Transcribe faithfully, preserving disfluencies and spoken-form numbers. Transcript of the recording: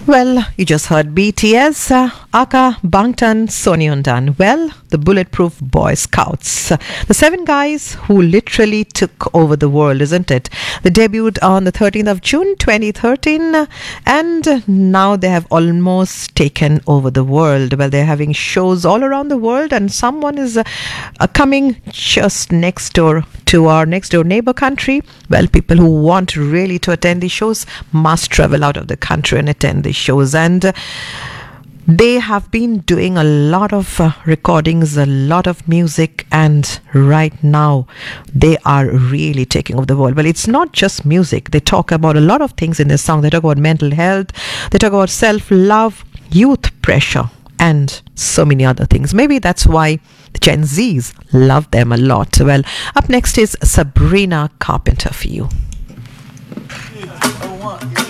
Well, you just heard B T S, uh, Aka, Bangtan, Sonyeondan. Well, the Bulletproof Boy Scouts. Uh, the seven guys who literally took over the world, isn't it? They debuted on the thirteenth of June twenty thirteen uh, and now they have almost taken over the world. Well, they're having shows all around the world and someone is uh, uh, coming just next door to our next door neighbor country. Well, people who want really to attend these shows must travel out of the country and attend these shows, and uh, they have been doing a lot of uh, recordings, a lot of music, and right now they are really taking over the world. Well, it's not just music. They talk about a lot of things in this song. They talk about mental health, they talk about self-love, youth pressure, and so many other things. Maybe that's why the Gen Zs love them a lot. Well, up next is Sabrina Carpenter for you. Oh, one.